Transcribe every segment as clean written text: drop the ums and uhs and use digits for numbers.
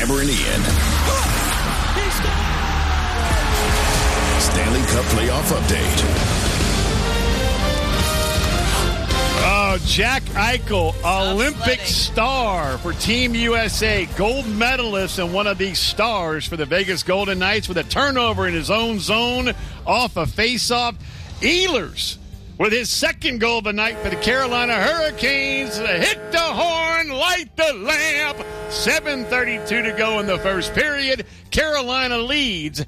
Hammer and Ian. Stanley Cup playoff update. Oh, Jack Eichel, Olympic star for Team USA, gold medalist and one of these stars for the Vegas Golden Knights with a turnover in his own zone off a face-off. Ehlers with his second goal of the night for the Carolina Hurricanes. Hit the horn, light the lamp. 7:32 to go in the first period. Carolina leads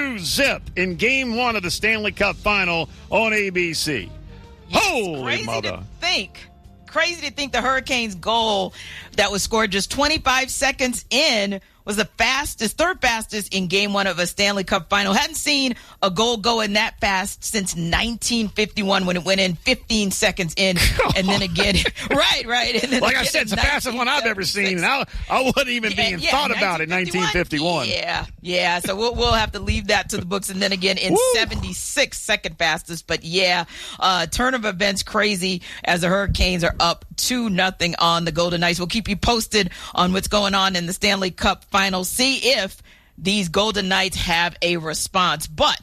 2-0 in Game 1 of the Stanley Cup Final on ABC. Holy mother. Crazy to think the Hurricanes' goal that was scored just 25 seconds in was the third fastest in Game 1 of a Stanley Cup Final. Hadn't seen a goal go in that fast since 1951 when it went in 15 seconds in, and then again, right. And then like I said, it's the fastest one I've ever seen. And I wasn't even being thought about in 1951. Yeah. So we'll have to leave that to the books. And then again in 76, second fastest. But turn of events crazy as the Hurricanes are up 2-0 on the Golden Knights. We'll keep you posted on what's going on in the Stanley Cup Final. See if these Golden Knights have a response. But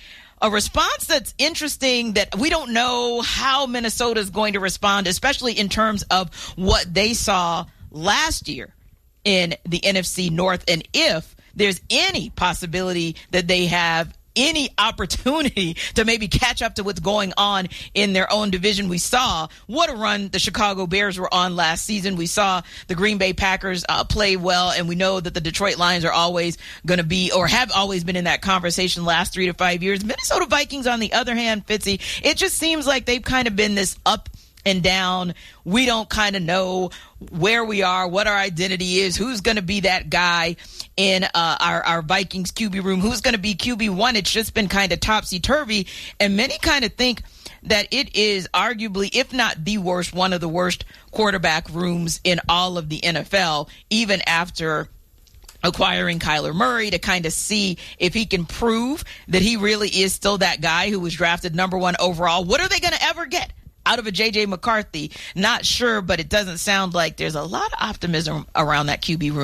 a response that's interesting that we don't know how Minnesota is going to respond, especially in terms of what they saw last year in the NFC North, and if there's any possibility that they have any opportunity to maybe catch up to what's going on in their own division. We saw what a run the Chicago Bears were on last season. We saw the Green Bay Packers play well, and we know that the Detroit Lions are always going to be, or have always been in that conversation last 3 to 5 years. Minnesota Vikings, on the other hand, Fitzy, it just seems like they've kind of been this up and down. We don't kind of know where we are, what our identity is, who's going to be that guy in our Vikings QB room, who's going to be QB1. It's just been kind of topsy-turvy, and many kind of think that it is arguably, if not the worst, one of the worst quarterback rooms in all of the NFL, even after acquiring Kyler Murray, to kind of see if he can prove that he really is still that guy who was drafted number 1 overall. What are they going to ever get out of a J.J. McCarthy? Not sure, but it doesn't sound like there's a lot of optimism around that QB room.